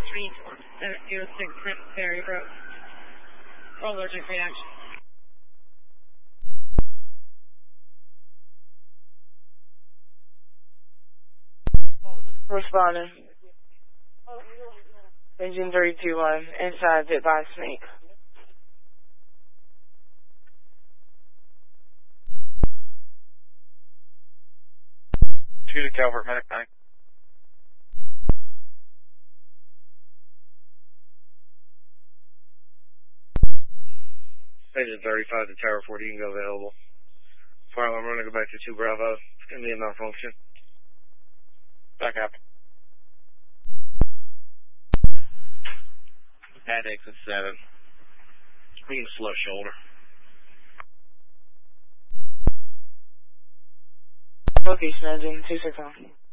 306 Ferry Road. Allergic reaction. Responding. Engine 321, inside hit by a snake. Shoot a Calvert Medic 9. Engine 35 to Tower 40, you can go available. Fire alarm, I'm going to go back to 2 Bravo. It's going to be a malfunction. Back up. At exit 7. We can slow shoulder. Location engine 261.